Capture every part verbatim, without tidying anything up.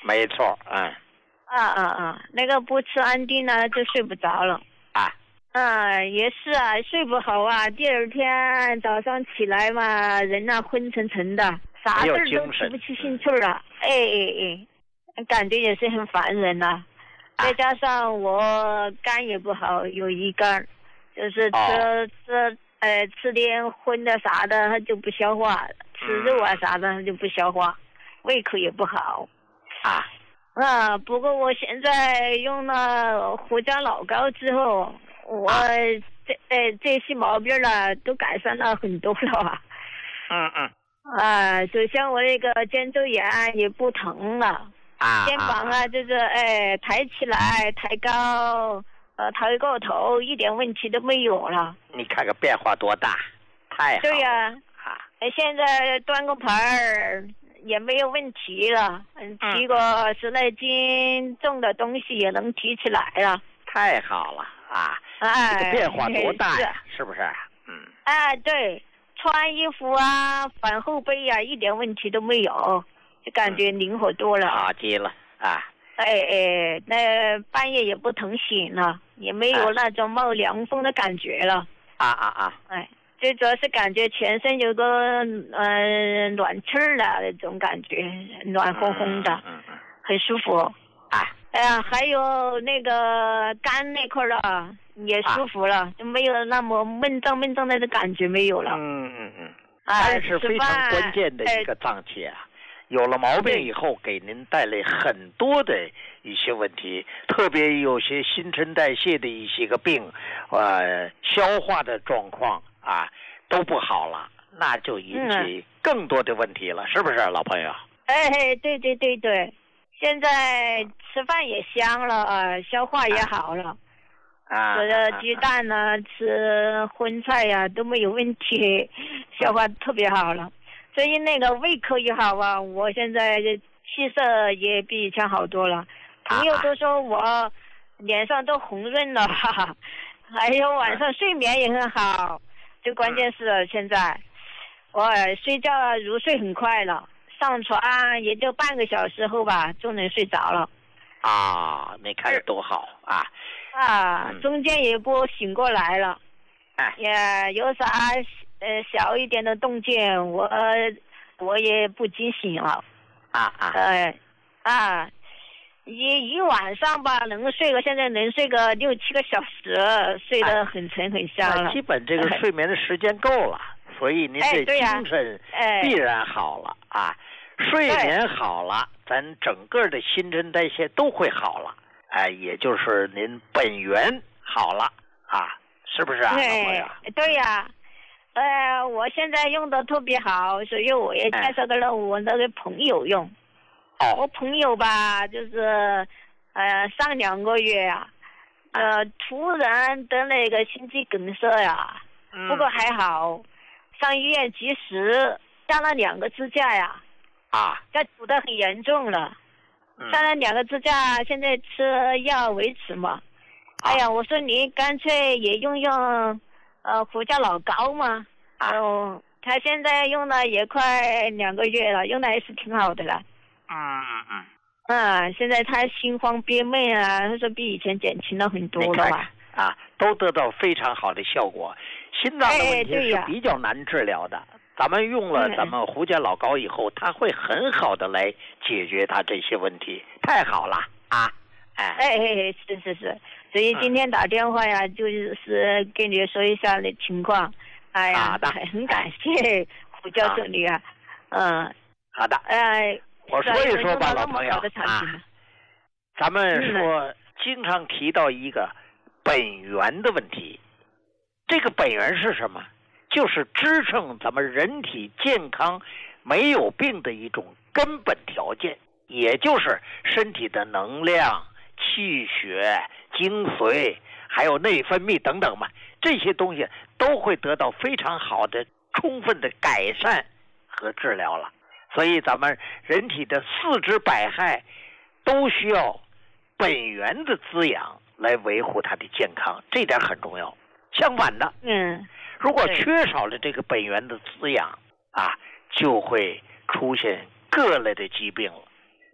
没错，嗯。 啊啊啊！那个不吃安定呢，就睡不着了。 啊。 嗯，也是啊，睡不好啊。第二天早上起来嘛，人啊昏沉沉的，啥事儿都提不起兴趣了。哎哎哎，感觉也是很烦人呐、啊。再加上我肝也不好，有乙肝，就是吃、哦、吃呃吃点荤的啥的，它就不消化；吃肉啊啥的，它就不消化，胃口也不好。 啊。 啊，不过我现在用了胡椒老膏之后，我这呃这些毛病了都改善了很多了。 嗯嗯。 啊，首先我那个肩周炎也不疼了。 啊。 肩膀啊，就是哎抬起来抬高，呃抬过头，一点问题都没有了。 你看看变化多大，太好了。 对呀、 啊。啊。 现在端个盘儿。也没有问题了，嗯，提个十来斤重的东西也能提起来了， 太好了啊！ 哎， 这个变化多大呀，是, 是不是？嗯。 哎，对，穿衣服啊，反后背啊，一点问题都没有，就感觉灵活多了。 好极了啊！ 哎哎，那半夜也不疼醒了，也没有那种冒凉风的感觉了。 啊啊啊！ 哎。最主要是感觉全身有个呃暖气儿的那种感觉，暖烘烘的， 嗯嗯， 很舒服。 啊， 哎呀，还有那个肝那块儿的也舒服了，就没有那么闷胀闷胀的感觉没有了。 嗯嗯嗯，肝是非常关键的一个脏器啊，有了毛病以后，给您带来很多的一些问题，特别有些新陈代谢的一些个病，呃，消化的状况。啊，都不好了，那就引起更多的问题了，嗯、是不是，老朋友？ 哎，对对对对，现在吃饭也香了啊，消化也好了， 啊， 吃的鸡蛋呢、啊，吃荤菜呀、啊、都没有问题，消化特别好了，所以那个胃口也好啊，我现在气色也比以前好多了，朋友都说我脸上都红润了，哈哈，还有晚上睡眠也很好。最关键是现在，我睡觉入睡很快了，上床也就半个小时后吧，就能睡着了。 啊，没看多好啊！ 啊，中间也不醒过来了。 哎， 也有啥呃小一点的动静，我我也不惊醒了。 啊啊！ 呃啊。一一晚上吧，能睡个现在能睡个六七个小时，睡得很沉很香了。 基本这个睡眠的时间够了，所以您这精神必然好了、哎、啊。睡眠好了，咱整个的新陈代谢都会好了，哎，也就是您本源好了啊，是不是啊？ 对，对呀、啊，呃，我现在用的特别好，所以我也介绍给了我那个朋友用。 哦， 我朋友吧，就是呃上两个月呀、啊，呃突然得那个心肌梗塞呀， 嗯、 不过还好，上医院及时上了两个支架呀， 啊， 这堵得很严重了， 嗯、 上了两个支架，现在吃药维持嘛。啊、哎呀，我说你干脆也用用呃胡椒老膏嘛， 啊、 哦，他现在用了也快两个月了，用的还是挺好的了。 嗯嗯嗯， 啊，现在他心慌憋闷啊，他说比以前减轻了很多了吧？ 啊，都得到非常好的效果。心脏的问题是比较难治疗的，哎、咱们用了咱们胡椒老膏以后，它会很好的来解决它这些问题，太好了啊！哎哎哎，是是是，所以今天打电话呀，嗯、就是跟你说一下的情况。哎呀， 好很感谢胡椒助理啊，嗯， 好的， 哎。 我说一说吧，老朋友啊，咱们说经常提到一个本源的问题，这个本源是什么？就是支撑咱们人体健康没有病的一种根本条件，也就是身体的能量、气血、精髓还有内分泌等等嘛，这些东西都会得到非常好的充分的改善和治疗了。所以咱们人体的四肢百骸都需要本源的滋养来维护它的健康，这点很重要。相反的， 嗯， 如果缺少了这个本源的滋养啊，就会出现各类的疾病了。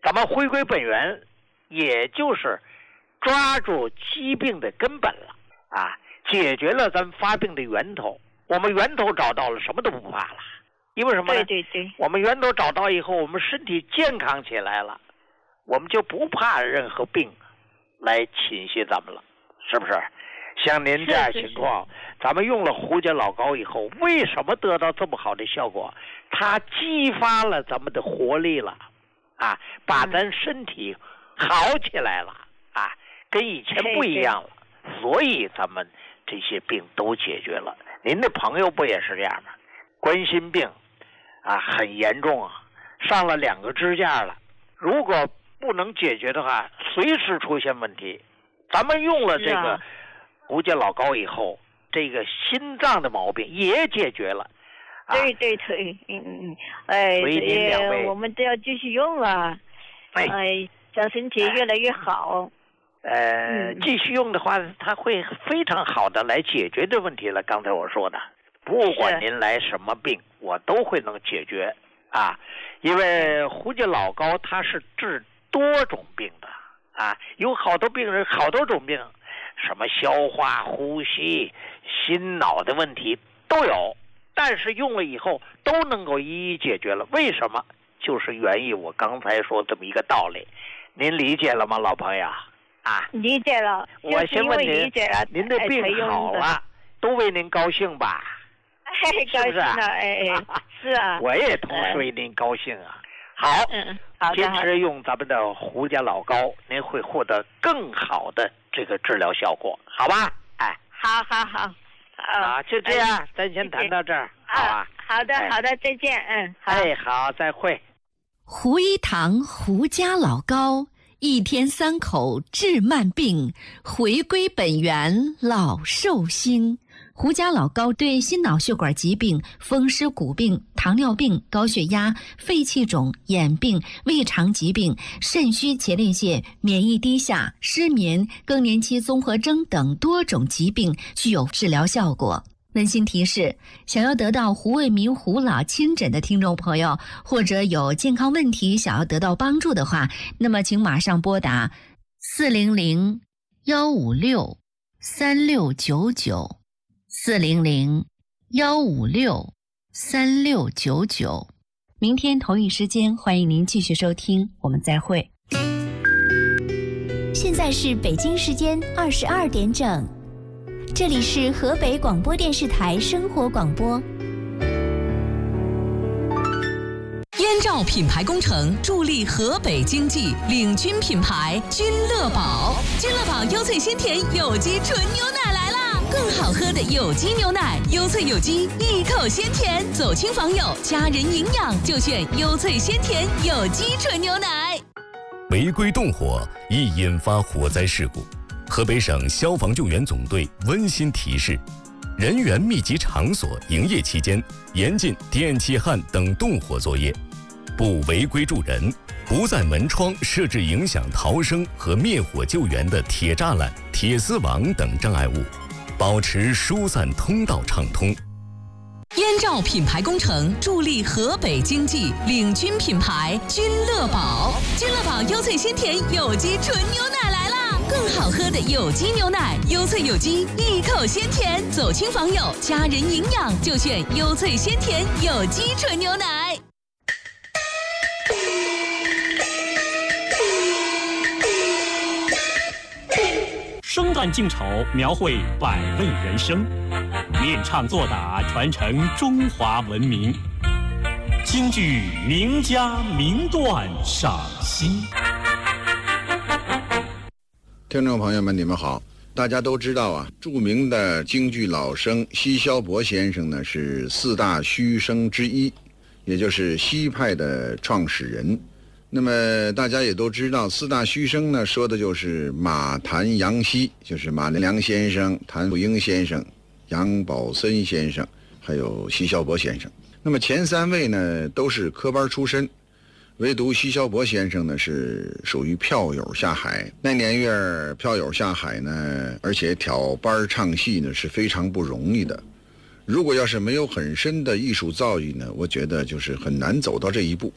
咱们回归本源，也就是抓住疾病的根本了啊，解决了咱们发病的源头。我们源头找到了，什么都不怕了。因为什么呢？ 对对对， 我们源头找到以后，我们身体健康起来了，我们就不怕任何病来侵袭咱们了，是不是？像您这样情况， 是是是， 咱们用了胡椒老膏以后，为什么得到这么好的效果？它激发了咱们的活力了，啊，把咱身体好起来了，啊，跟以前不一样了，所以咱们这些病都解决了。您的朋友不也是这样吗？冠心病啊，很严重啊，上了两个支架了。如果不能解决的话，随时出现问题。咱们用了这个胡椒老膏以后，这个心脏的毛病也解决了。 啊、对对对，嗯嗯，哎， 所以您两位我们都要继续用啊，哎，哎让身体越来越好。 呃，继续用的话，它会非常好的来解决这问题了。刚才我说的，不管您来什么病，我都会能解决啊。因为胡椒老膏它是治多种病的啊，有好多病人好多种病，什么消化、呼吸、心脑的问题都有，但是用了以后都能够一一解决了。为什么？就是源于我刚才说这么一个道理，您理解了吗，老朋友？啊， 理解了。 我先问您， 理解了您的病好了，都为您高兴吧？ 哎，高兴了，哎哎，是啊。 我也同时为您高兴啊。好， 嗯，好的， 坚持用咱们的胡椒老膏，您会获得更好的这个治疗效果，好吧？哎， 好好好， 好，就这样，咱先谈到这儿，好吧？ 好的，好的，再见，嗯，好。 哎，好，再会。 胡一堂胡家老膏。一天三口治慢病，回归本源老寿星。胡家老膏对心脑血管疾病、风湿骨病、糖尿病、高血压、肺气肿、眼病、胃肠疾病、肾虚前列腺、免疫低下、失眠、更年期综合征等多种疾病具有治疗效果。温馨提示：想要得到胡卫民胡老亲诊的听众朋友，或者有健康问题想要得到帮助的话，那么请马上拨打四零零幺五六三六九九四零零幺五六三六九九。明天同一时间，欢迎您继续收听，我们再会。 现在是北京时间二十二点整。这里是河北广播电视台生活广播。 燕赵品牌工程助力河北经济，领军品牌君乐宝。君乐宝优萃鲜甜有机纯牛奶来啦！更好喝的有机牛奶，优萃有机，一口鲜甜，走亲访友，家人营养就选优萃鲜甜有机纯牛奶。 违规动火易引发火灾事故。河北省消防救援总队温馨提示：人员密集场所营业期间，严禁电气焊等动火作业，不违规助人，不在门窗设置影响逃生和灭火救援的铁栅栏、铁丝网等障碍物，保持疏散通道畅通。 燕赵品牌工程助力河北经济，领军品牌君乐宝。君乐宝优萃鲜甜有机纯牛奶来啦！更好喝的有机牛奶，优萃有机，一口鲜甜，走亲访友，家人营养就选优萃鲜甜有机纯牛奶。 生旦净丑，描绘百味人生，念唱作打，传承中华文明。京剧名家名段赏析。 听众朋友们，你们好。大家都知道啊，著名的京剧老生奚萧伯先生呢是四大须生之一，也就是奚派的创始人。那么大家也都知道，四大须生呢说的就是马谭杨奚，就是马连良先生、谭富英先生、杨宝森先生，还有奚萧伯先生。那么前三位呢都是科班出身，唯独奚萧伯先生呢是属于票友下海。那年月票友下海呢，而且挑班唱戏呢是非常不容易的。如果要是没有很深的艺术造诣呢，我觉得就是很难走到这一步。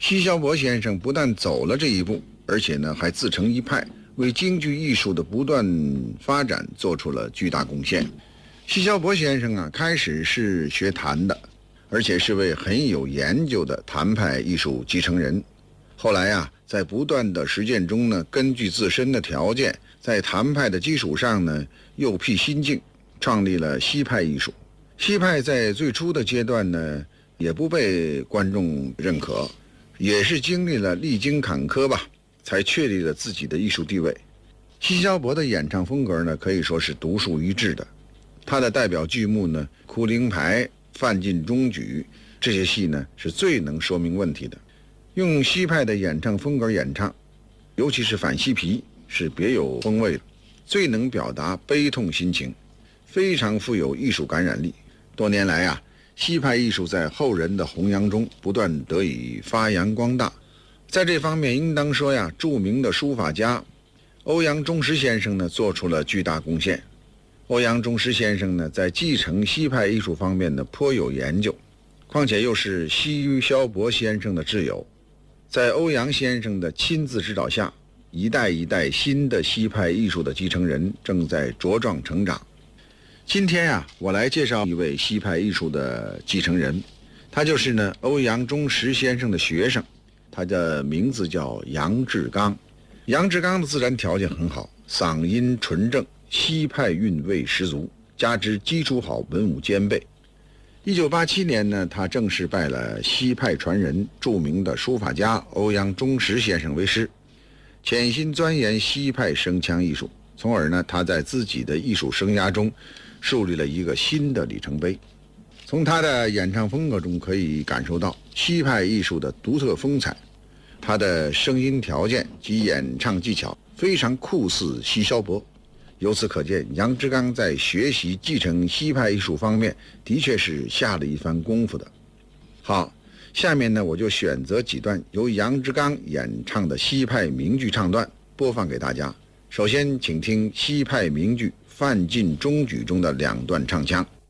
奚肖伯先生不但走了这一步，而且呢还自成一派，为京剧艺术的不断发展做出了巨大贡献。奚肖伯先生啊，开始是学弹的，而且是位很有研究的谭派艺术继承人。后来啊，在不断的实践中呢，根据自身的条件，在谭派的基础上呢，又辟新境，创立了西派艺术。西派在最初的阶段呢，也不被观众认可，也是经历了历经坎坷吧，才确立了自己的艺术地位。奚肖伯的演唱风格呢，可以说是独树一帜的。他的代表剧目呢，《哭灵牌》《范进中举》这些戏呢，是最能说明问题的。用西派的演唱风格演唱，尤其是反西皮，是别有风味的，最能表达悲痛心情，非常富有艺术感染力。多年来啊，西派艺术在后人的弘扬中不断得以发扬光大。在这方面应当说呀，著名的书法家欧阳中石先生呢，做出了巨大贡献。欧阳中石先生呢，在继承西派艺术方面呢，颇有研究，况且又是奚肖伯先生的挚友。在欧阳先生的亲自指导下，一代一代新的西派艺术的继承人正在茁壮成长。今天啊，我来介绍一位西派艺术的继承人，他就是呢欧阳中石先生的学生，他的名字叫杨志刚。杨志刚的自然条件很好，嗓音纯正，西派韵味十足，加之基础好，文武兼备。一九八七年呢，他正式拜了西派传人著名的书法家欧阳中石先生为师，潜心钻研西派声腔艺术，从而呢，他在自己的艺术生涯中树立了一个新的里程碑。从他的演唱风格中可以感受到西派艺术的独特风采，他的声音条件及演唱技巧非常酷似奚肖伯。由此可见，杨志刚在学习继承西派艺术方面的确是下了一番功夫的。好，下面呢，我就选择几段由杨志刚演唱的西派名剧唱段播放给大家。首先请听西派名剧《范进中举》中的两段唱腔。